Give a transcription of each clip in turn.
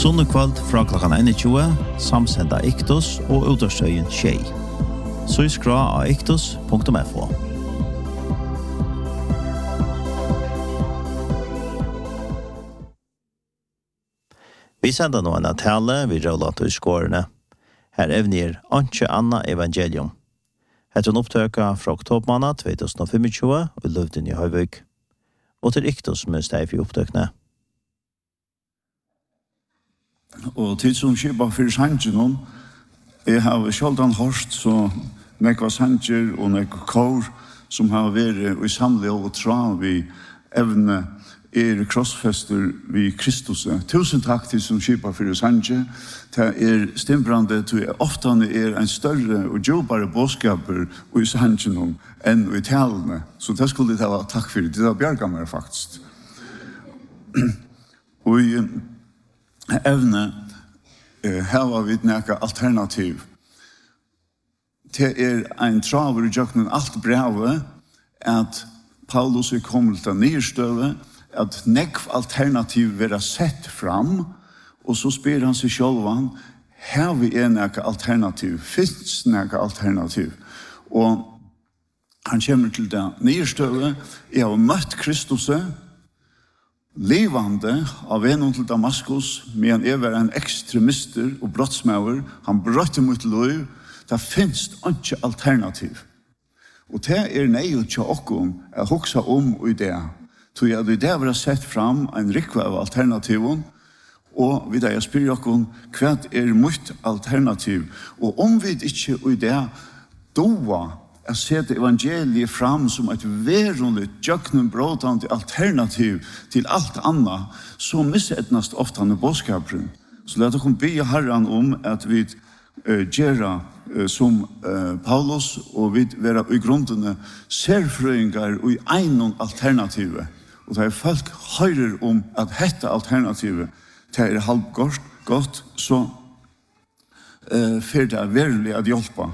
Sunnekvalt fra klokkan 21, samsenda Iktos og utastøyen Tjei. Så skra av iktos.fo. Vi sender nå en tale vid Røvlat og skårene. Her evner Antje Anna Evangelium. Etter en opptøka fra oktobermanna 2025 og Løvden i Høyvøk. Og til Iktos med steg for opptøkene. Og til som kjøper for sangen, jeg har sjeldan hørt så nekva sanger og nekva kår som har vært i samle og tra vi evne krossfester vi Kristus. Tusen takk til som kjøper for sangen. Det stimbrande til ofte en større og djupere bådskaper i sangen enn i talene. Så det skulle jeg ta takk for. Det var bjerget meg faktisk. Og evne her var vi nekka alternativ. Det en traver i jøkken alt brevet at Paulus kommer til nyrstøve at nekv alternativ vera sett fram og så spyr han seg sjølvan her vi nekka alternativ finnes nekka alternativ og han kommer til det nyrstøve jeg har møtt Kristus levande av en til Damaskus, men var en ekstremister og brottsmauer. Han brøtte mot lov. Det finnes ikke alternativ. Og det nøye til åkken å huske om i det. Så jeg hadde det vært sett fram en rikve av alternativen, og vi da jeg spør åkken, hva mot alternativ? Og om vi ikke i det doa jeg setter evangeliet fram som et verunligt, jøknenbrådande alternativ til alt annet, så missetnast ofte han bådskapen. Så la dere be Herren om at vi gjør som Paulus, og vi være i grunnene serfrøyngar og i egnon alternativet. Og det folk hører om at dette alternativet det halvgått, så for det verlig at hjelpe.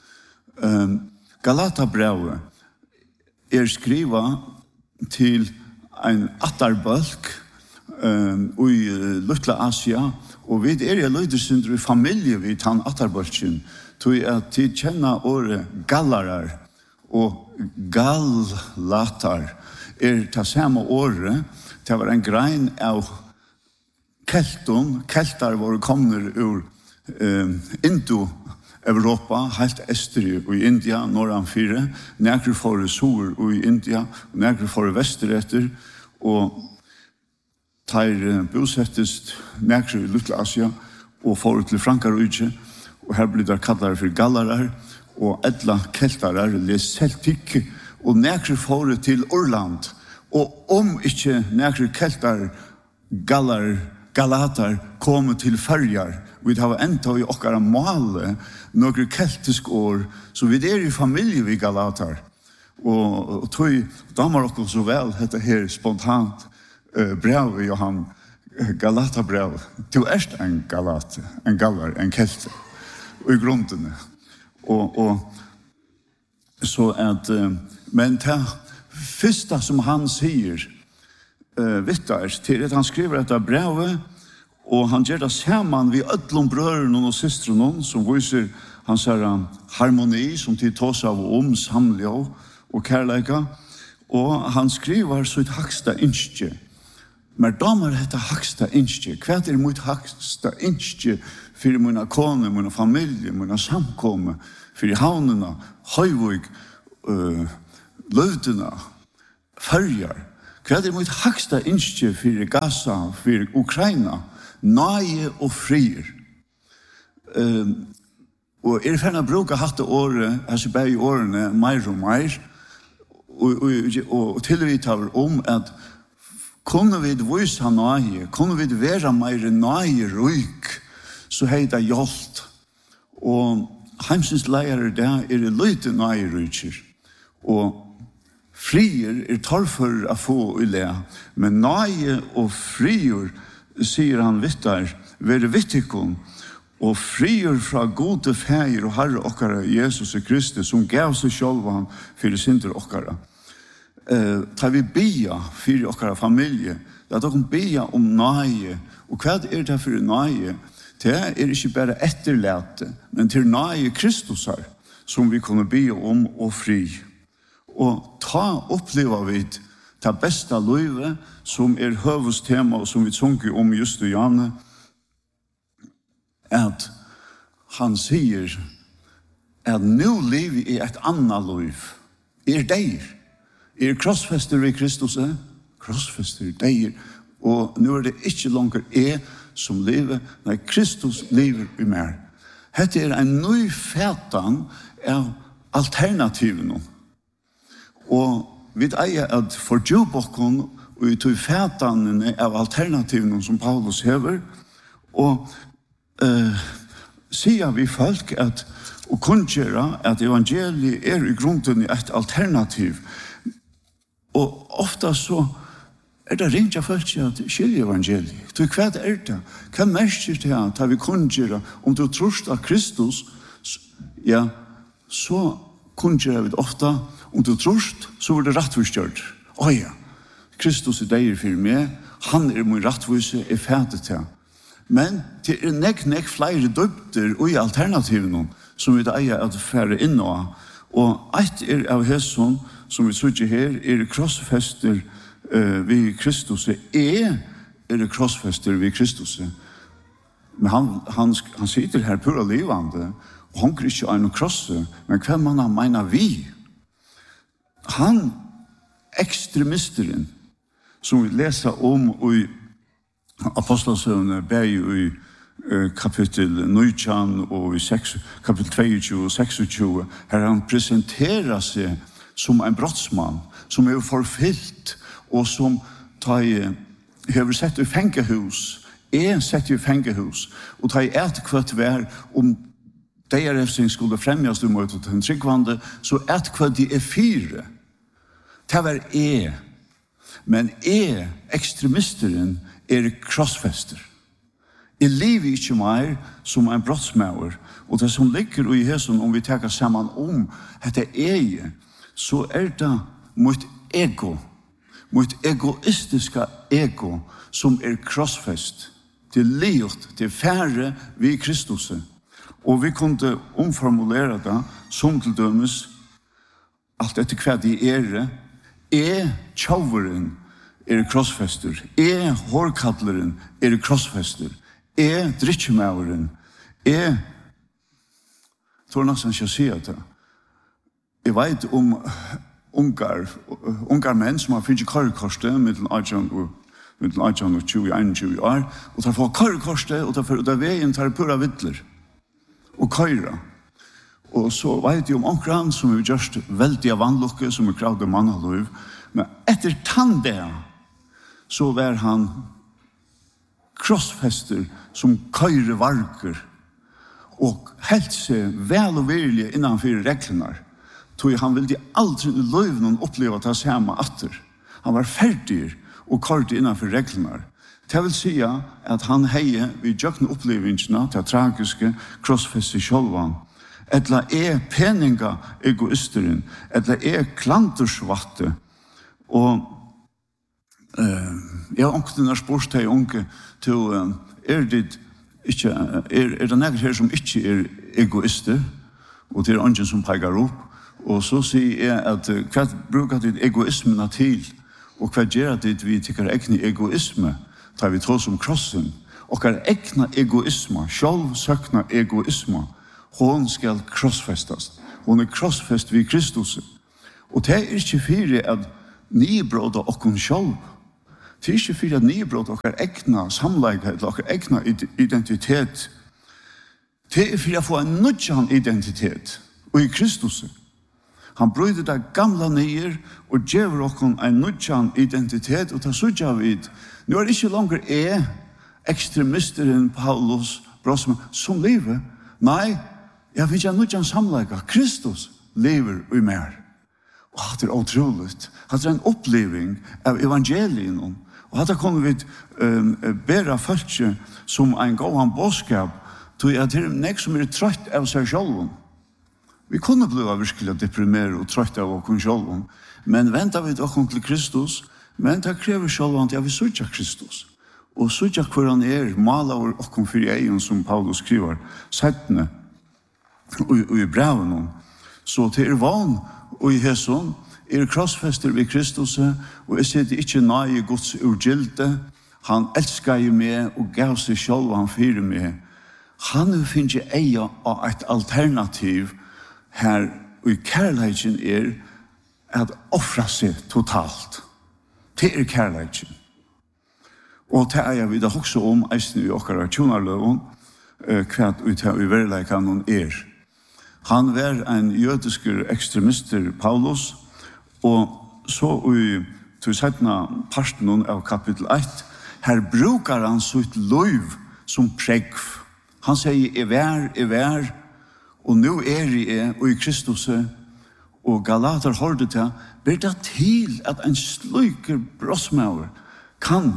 Galatabrevet skriva til en atarbølk i Lutla Asia, og vi i løydesynder i familie vid han atarbølken, til at de kjenner året gallarar og gallatar det samme året, det var en grein av kelton, keltar var kommet ur Europa, helt Estri og i India, Norran 4, nekre for Sur og i India, nekre for Vesteretter, og tar bosettest nekre i Lutla Asia, og for til Frankarøyje, og her blir det kallet for gallarar, og edla keltarar, les Celtic, og nekre for til Orland, og om ikke nekre keltar, galatar, kommer til Färjar, vi har enda i okkara male noen keltisk år, så vi i familie vi galatar. Og tog damer okkur så vel dette her spontant brev i Johan Galatabrev. Du en galat, en gallar, en kelte. Og i grunnene. Og så at, men det første som han sier, vittar, til at han skriver dette brevet, og han gjør det sammen ved ødlom brødrene og systrene, som viser hans harmoni, som til tås av samlige og kærleika. Og han skriver så et haksta innskje. Men damer heter haksta innskje. Hva mot haksta innskje for mine kone, mine familie, mine samkomme, for havnene, Høyvøk, Løvdene, Färjar. Hva mot haksta innskje for Gaza, for Ukraina, nøye og frier. Og ferdig bruker hatt året, altså bare i årene, mer og mer, og tilvitar om at kunne vi vise nøye, kunne vi være mer nøye ryk, så hei det hjalt. Og heimsens leiere der lite nøye ryker. Og frier torrfor å få i le, men nøye og frier sier han vittar, være vittikon, og frier fra gode feir og Herre okkara Jesus Kristus, som gav seg sjálvan fyrir synder okkara. Ta vi bia fyrir okkara familie, at de ber om nøye. Og hva det for nøye? Det ikke bare etterlate, men til nøye Kristus her, som vi kunne be om og fri. Og oppleva vi det beste livet, som høvestema, og som vi tunker om just i Janne, at han sier at nå lever i et annet liv. Der. Krossfester i Kristus, krossfester der. Og nå det ikke langer som lever, nei, Kristus lever i mer. Dette en ny fætan av alternativene. Og vi eier at fordjubokken og i tog fætanene av alternativene som Paulus hever, og sier vi folk at og kunngjøre at evangeliet i grunden et alternativ. Og ofta så det ringt jeg folk at skilje evangeliet. Du, hva det? Hva merker det at vi kunngjøre om du tror av Kristus, ja, så kunngjøre vi ofta om du tror, så var det rettvisgjørt. Ja, Kristus deg for meg, han min rettvise, ferdig til. Men det nekk flere døpter og i alternativen som vi eier at færre inn og et av hæsson som vi sier her krossfester vi Kristus krossfester vi Kristus. Men han sitter her pura livande og han kan ikke en krosse, men hvem han mener vi? Han ekstremisteren som vi leser om i Apostlesøvne ber i kapittel 19 og i kapittel 22 og 26 her han presenterer seg som en brottsmann som forfylt og som har sett i fengehus sett i fengehus og etkvart vær om deres skulle fremjas du mot den tryggvande så etkvart de fire det var men ekstremisteren krossfester. Jeg lever ikke mer som en brottsmauer, og det som ligger i hæsen, om vi tenker sammen om dette så det mot ego, mot egoistiska ego, som krossfest. Det livet, det færre vi Kristus. Og vi kunne omformulere det som til dømes, alt etter hva de tjaveren, krossfester. Hårkattleren krossfester. Drittjemauren. Tror nesten ikke å si det. Jeg vet om ungar menn som har finnet karrekorset mellom 18 og 21 år, og tar få karrekorset, og tar veien tar pura vittler. Og køyre. Og så vet jeg om onkran som er gjørst veldig vannlukke, som kravd mannaløyv, men etter tandea, så var han krossfester som køyre varker og helt seg vel og virkelig innanfor reglene. Han ville aldri i løyven oppleve det samme atter. Han var ferdig og køyre innanfor reglene. Det vil si at han heier vi gjøkne opplevelsene til tragiske krossfester sjølvan. Etla peninga egoisteren, etla klantersvatte og jeg har ångte når spørst til unge til det ikke det nægget her som ikke egoister og det andre som peker opp og så sier jeg at hva bruker ditt egoismen til og hva gjør det vi tykker ekne egoisme tar vi tråd som krossen og hva ekne egoisme selvsøkne egoisme hun skal krossfestes hun krossfest ved Kristus og det ikke fire at nybråd og hun selv det ikke for at nybråd og ekne samlegghet og ekne identitet. Det for å få en nødjan identitet og i Kristus. Han brøyde det gamle nyer og gjør oss en nødjan identitet og ta sutja vid. Nå det ikke langer ekstremisteren Paulus Brosman som lever. Nei, jeg vil ikke en nødjan samlegghet. Kristus lever i mer. Og det utroligt. Det en oppleving av evangelien og dette kunne vi bære folk som en god bådskap til at det nek som trøtt av seg selv. Vi kunne bli virkelig deprimere og trøtt av oss selv, men venter vi dere til Kristus, Men det krever självant att vi söker Kristus. Och söker hur han malar och kom för egen som Paulus skriver. Sättne och i breven. Så till van och i hässon krossfester vid Kristus och jag sitter inte nöje Guds urgilde. Han älskar ju mig och gav sig själv han fyrer mig. Han finner ju eia av ett alternativ här och i kärleken att offra sig totalt. Det kärleken. Og det jeg vil også om eisen i okkara tjonarløven, hva i verleikan Han var en jødisk ekstremister, Paulus, og så i 17. parten av kapitel 1, her brukar han sitt liv som pregg. Han sier, er vær, og nå jeg, og i Kristus, og Galater hørte til, blir det til at en sluker brosmauer kan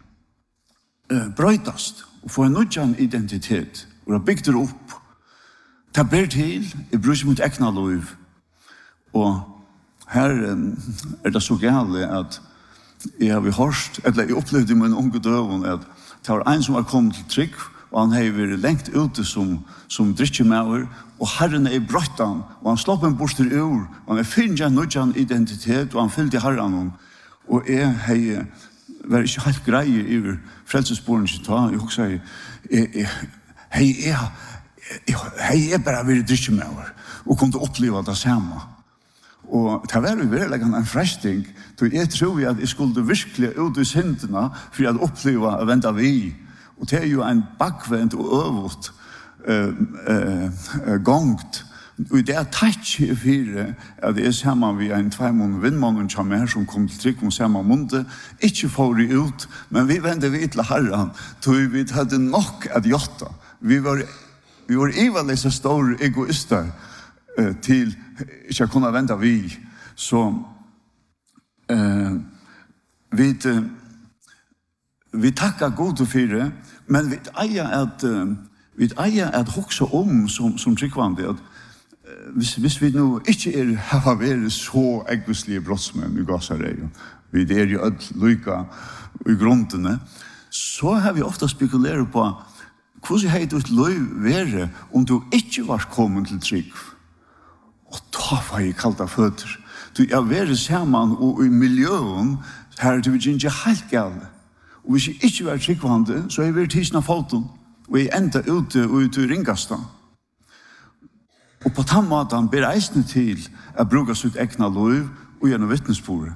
brøytast og få en nødjan identitet og bygd det opp. Det ber til, jeg bruker mot egna liv. Og her det så gale at jeg har hørt, eller jeg opplevde med en unge døven at det var en som var kommet til trygg, og han har vært lengt ute som drikkemauer, og Herren brøtt han, og han slopp en borster ur, og han finner en nødjan identitet, og han fyllde Herren. Og jeg har var ikke helt greie i frelsesboren ikke ta. Jeg også hei bare vært drikkemauer og kunne oppleve det samme. Og det var jo virkelig en fresting. Jeg tror at jeg skulle virkelig ut i syndene for å oppleve å vente vi. Og det jo en bakvendt og øvet gongt. Og det tatt i fire at det sammen vi en 2 måneder vindmånen som kom til trykk om samme måned. Ikke får det ut, men vi vendte vi til Herren. Vi hadde nok at gjøre. Vi var iveldig så store egoister til ikke å kunne vente vi. Så vi takker god til fire, men vi eier at hokse om som trykkvandig at hvis vi nå ikke har vært så egoislige brottsmenn i Gazareien, vi jo lykke i grunnene, så har vi ofte spekuleret på hvordan har du et liv vært om du ikke var kommet til trygg. Og da var jeg kalt av føtter. Du har vært sammen og i miljøen her du vil ikke helt gale. Og hvis jeg ikke var tryggvande, så har jeg vært tisen av foten, og jeg enda ute og ute i Ringastad. Og på den måten ber eisene til å bruke sitt egna liv og gjennom vittnesbordet.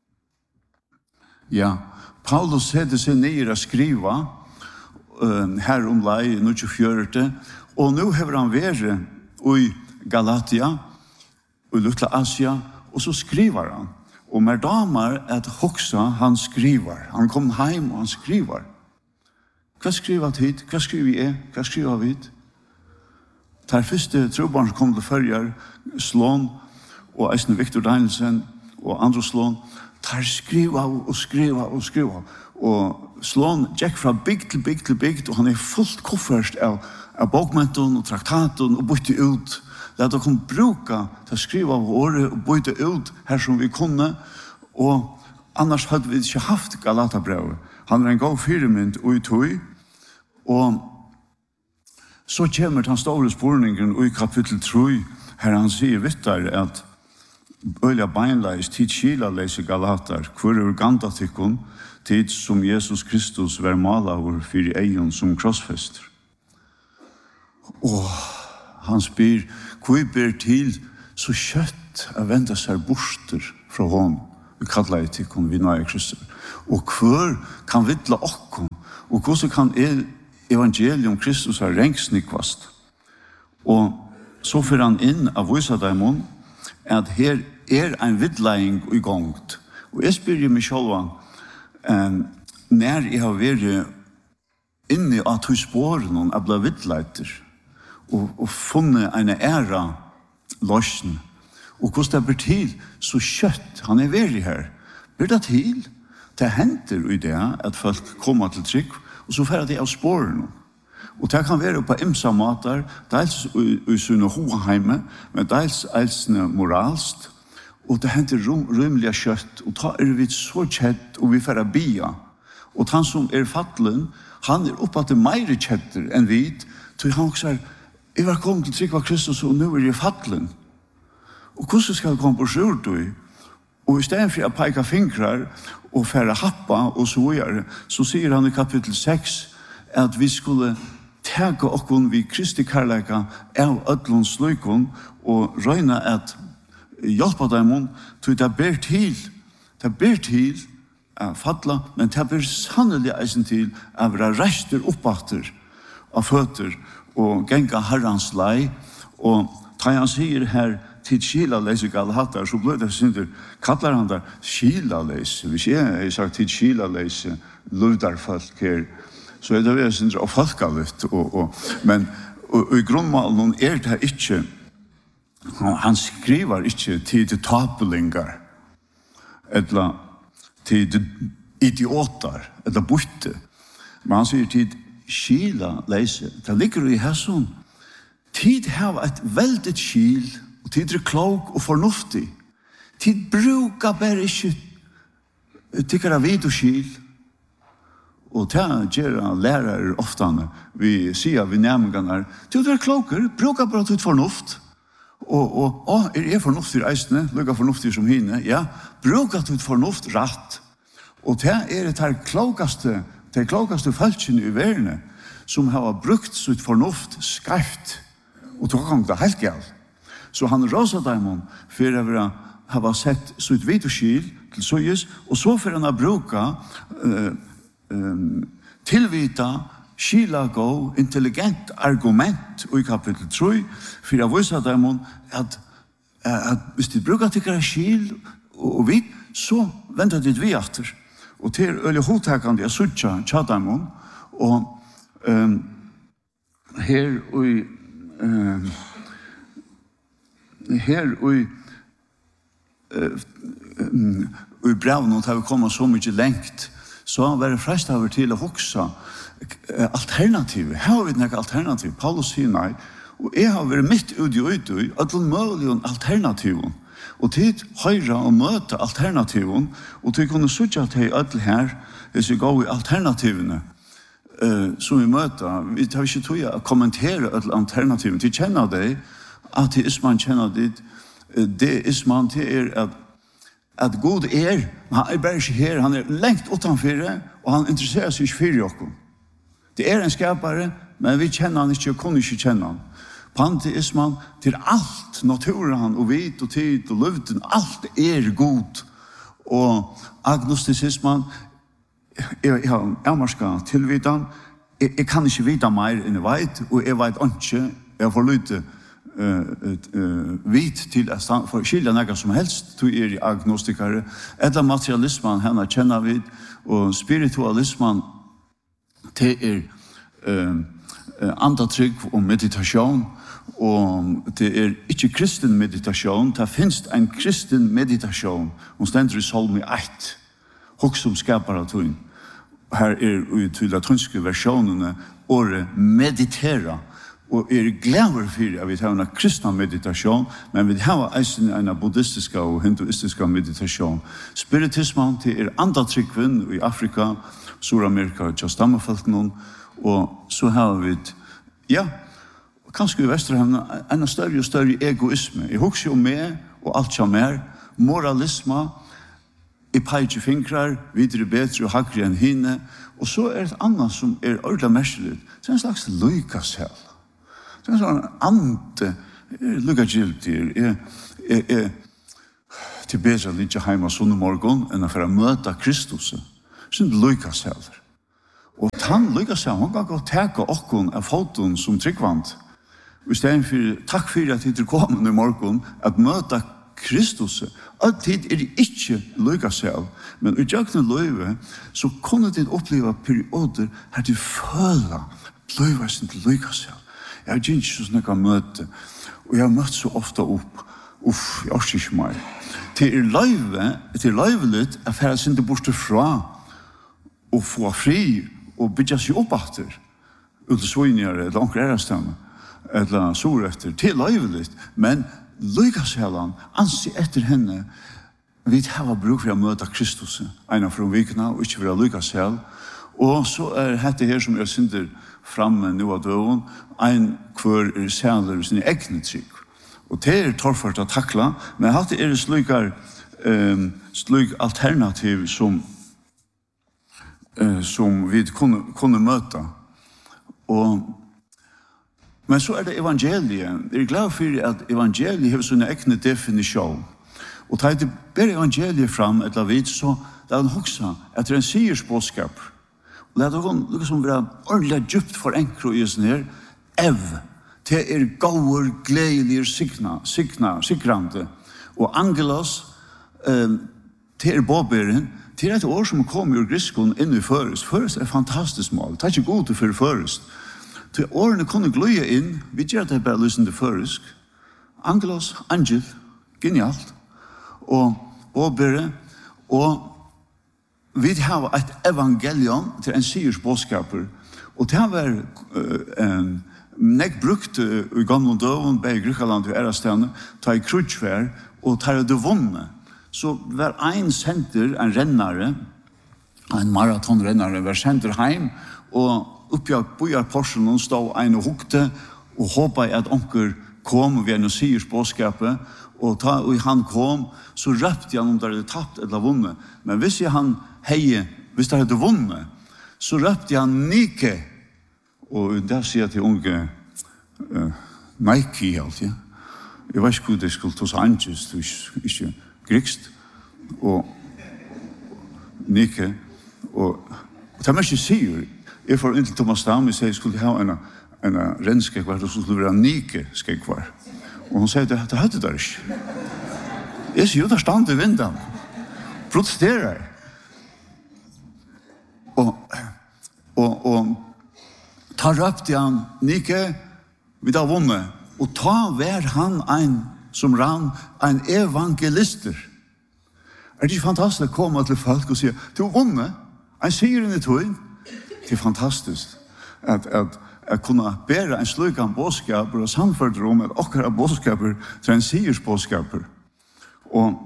Ja, Paulus hadde seg ned å skrive her om lei 24. Og nå har han vært i Galatia, i Lutla Asia, og så skriver han. Og med damer at hoksa han skriver. Han kom hjem og han skriver. Hva skriver han hit? Hva skriver jeg? Hva skriver vi hit? Der første trobarn som kom til følger, Slån, og eisne Victor Danielsen, og andre Slån, der skriver og skriver og skriver. Og Slån gikk fra bygd til bygd til bygd, og han fullt koffert av bokmenten og traktaten og bytte ut. Det de kunne bruke til å skrive av året og bytte ut her som vi kunne. Og annars hadde vi ikke haft Galaterbrevet. Han en god firemynd og i tog. Og så kommer den store spurningen i kapittel 3, her han sier vittar at øyla beinleis tid skila leise Galater, hvor gandatikkun, tid som Jesus Kristus var malaver for egen som krossfester. Og han spyr, hvor ber til så kjøtt å vende seg borster fra hånd, vi kallar det tikkun vi nøye Kristus. Og hvor kan vidla okkom, og hvordan kan evangelium Kristus har rengsnikvast. Og så får han inn av vise dem at her en vidleing i gongt. Og jeg spyr meg selv når jeg har vært inne av to spåren av ble vidleiter og funnet en æra løsning. Og hvordan det blir til så kjøtt, han vært her. Blir det til? Det henter i det at folk kommer til trygg og så får det av spåren. Og det kan være på imsa måter, dels i sønne hoheime, men dels elsene moralst. og det henter rymliga kjøtt, og ta vi så kjett, og vi får bia. Og han som fattelen, han oppa til meire kjetter enn vid, så han også jeg var kommet til trygg av Kristus, og nå jeg fattelen. Og hvordan skal jeg komme på skjort, og i stedet for å peke fingrar, og fære happa, og så videre, så sier han i kapittel 6, at vi skulle tega okkon vi Kristi kærleika av ödlons lykon, og røyna at hjelpa dem til det ber til å fattla, men det ber sannelig eisen til å være rester oppatter av føtter og genga herrans lei, og ta han sier her til skilaleise galater, så ble det synder, kallar han der skilaleise, hvis jeg har sagt til skilaleise ludarfolk her, så det vi synder og folkalut, men i grunnmalen det ikke, han skriver ikke til tapelingar, eller til idioter, eller borte, men han sier til skilaleise, det ligger i hesson, tid har et veldig skil, og tid klok og fornuftig. Tid brukar bare ikke tykker vid og skil. Og det gjør lærere ofte, vi sier vi nærmere, tid kloker, brukar bare til fornuft. Og fornuftig reisende, lukka fornuftig som henne, ja, brukar til fornuft rett. Og det det klokaste falskene i verden, som har brukt sitt fornuft skreft, og tog han det helt galt. Så han rosa dem for å ha sett sitt videoskil til søyes, og så for han å bruke tilvita, skilagå, intelligent argument i kapittel 3, for å vise dem at hvis de bruker til skil og vidt, så venter de vi etter. Og til øye hodtakende jeg sutja tjadamon, og her i brevn har vi kommet så mye lengt, så var det frest av til å hoksa alternativ. Her har vi ikke alternativ. Paulus sier nei, og jeg har vært midt ut i alle mulige alternativen. Og tid høyre og møte alternativen, og til kunne sutja til alle her, hvis vi går i alternativene, som vi møter. Vi tar ikke tog å kommentere alle alternativen. De kjenner det, ateismen kjenner det. Deismen til at God han bare ikke her, han lengt utenfor, og han interesserer seg ikke for dere. Det en skapare, men vi kjenner han ikke, og kunne ikke kjenne han. Panteismen til alt, naturen og vit og tid og løvden, alt god. Og agnosticismen, jeg har marska tilvitan, jeg kan ikke vite mer enn jeg vet, og jeg vet ikke, jeg får lytte vit til å skilja noe som helst, du i agnostikere, eller materialismen, henne kjenner vi, og spiritualismen, til andatrygg og meditasjon, og det ikke kristen meditasjon, det finnes en kristen meditasjon, og stender i Salme 1, hokk som skapar av tøyen. Her i til latinske versjonene, året meditera, og glad for at vi har en kristen meditasjon, men vi har en buddhistisk og hinduistisk meditasjon. Spiritismen til andatrykven i Afrika, Sur-Amerika, Tjastammefolkene, og så har vi, kanskje i Vesterhavn, en større og større egoisme. Jeg husker jo meg, og alt som moralisme, i peker fingrar, videre bedre og hakre enn henne, og så et annet som ordentlig merkelig. Det en slags lykasel. Det en sånn ante, lykagildir, til bedre å ligge hjemme sånne morgen, enn for å møte Kristus. Sånn lykaseler. Og han lykkasel, han kan gå teke okkon av foton som tryggvand. I stedet for, takk for at det kommer i morgen, at møte Kristus. Alltid det ikke lykkasel, men i jøkken løyve, så kunne det oppleve perioder her du føler løyvelsen til lykkasel. Jeg har ikke så snakket møte, og jeg har møtt så ofte opp. Jeg orker ikke mer. Til løyvelet er ferdig sin det borte fra, og få fri, og bygge seg opp etter, ut til Svinjere, eller onker Erastemme, eller sår etter, til løyvelet. Men lykkashelan, ansi etter henne, vi har bruk for å møte Kristus, en fra vikene, og ikke for å lykkashel. Og så dette her som synder framme nå av døven, en hver sæler sin egne trygg. Og det torfart å takla, men hatt det slik alternativ som vi kunne møte. Men så det evangeliet. Jeg glad for at evangeliet har sin egne definisjon. Og tar det bare evangeliet fram et eller annet, så det han hoksa at det en siersbådskap. Og det er liksom være ordentlig djupt for enkro i sånn her. Det gauer, gledelige, sikrande. Og angelos, det båberen, det et år som kommer ur griskon inn i førest. Førest fantastisk mål. Det ikke god for førest. Til årene kunne gløye inn, vi gjør det bare lysende føresk. Angelos, angel, genialt. Og båbere, og vi har et evangelium til en siersbådskaper. Og det har vært nek brukt i gamle døven, bei Grykaland og Erastene, ta i krutsvær, og ta det vunne. Så var en senter, en rennare, en maratonrennare, var senter heim, og oppi av bojarporsen stod en og hukte, og håpa at onker kom ved en siersbådskapet, og han kom, så røpte han om det hadde tapt eller vunnet. Men hvis det hadde vunnet, så røpte han Nike. Og der sier jeg til unge Nike alltid. Jeg vet ikke hvor det skulle ta seg anges, ikke grikst. Og Nike. Og det er mest jeg sier. Jeg får inn til Thomas Dam, jeg sier jeg skulle ha en rennskekvar, det skulle være Nike-skekvar. Og hun sier, det hadde det ikke. Jeg sier, det stand i vinden. Protesterer. Og ta røpte han, Nike, vi da vunnet. Og ta vær han en som rann, en evangelister. Det ikke fantastisk å komme til folk og si, du vunnet, en sier inn i tøyen. Det fantastisk at kunne bære en slik bådskaper og samfunnet om at okkara bådskaper til en siers bådskaper. Og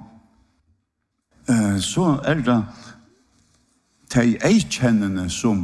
så det de eikjennene som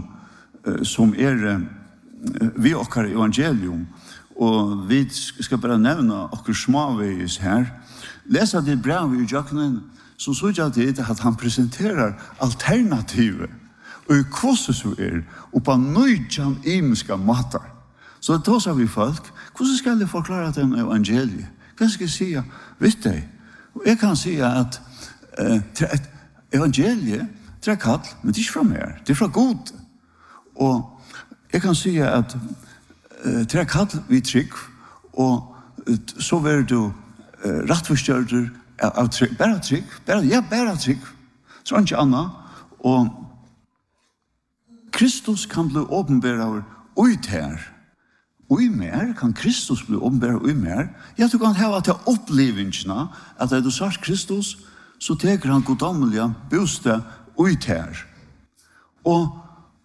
vi okkara evangelium, og vi skal bare nevne okkar småvis her. Lesa det brev i Jakonen, som så det at han presenterer alternativet og hvordan så og på nøytjan imiska matar. Så da sa vi folk, hvordan skal jeg forklare dem evangeliet? Hva skal jeg si? Vet du? Og jeg kan si at evangeliet er kall, men det er ikke fra mer, det er fra god. Og jeg kan si at det er kall vi trygg, og så vil du rettforstørter av trygg, bare trygg, bare trygg, så er det ikke annet. Og Kristus kan bli åpenbæret ut her. Ui mer kan Kristus bli åpenbæret ui mer. Ja, du kan hava til opplevelsene at du sagt Kristus, så teker han goddommelige bostad ut her. Og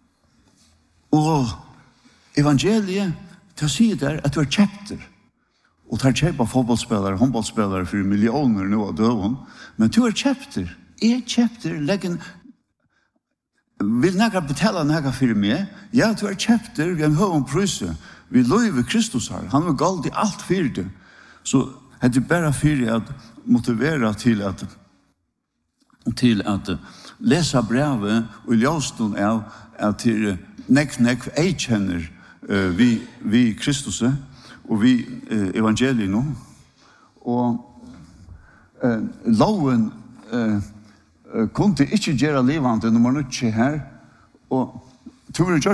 evangeliet, det sier der at du er kjepter. Og tar kjøpa fotballspillere, håndballspillere for millioner nå av døven. Men du er kjepter. Kjepter, leggen. Vil nægge betale nægge for meg? Ja, du er kjepter, vi har en høy prøyse. Vi løyver Kristus her. Han var galt i alt for det. Så det er bare for at motivere til at lese brevet og ljøsten av at nekk ei kjenner vi Kristus og vi evangeliet nå. Og loven kunde ikke gjøre livende når man ikke her, og tror du